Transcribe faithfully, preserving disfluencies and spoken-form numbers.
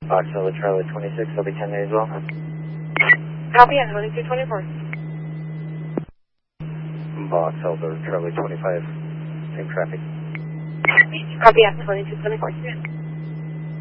Box Elder Charlie twenty-six, I'll be ten as well. Copy on twenty-two twenty-four. Box Elder Charlie twenty-five, same traffic. Copy on twenty-two twenty-four.